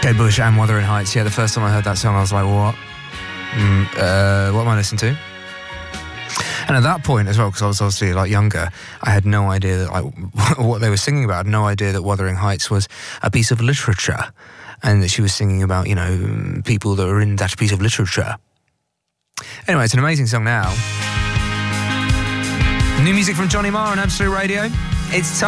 Kate Bush and Wuthering Heights. Yeah, the first time I heard that song, I was like, what? What am I listening to? And at that point as well, because I was obviously like younger, I had no idea that what they were singing about. I had no idea that Wuthering Heights was a piece of literature, and that she was singing about, you know, people that were in that piece of literature. Anyway, it's an amazing song now. New music from Johnny Marr on Absolute Radio. It's time.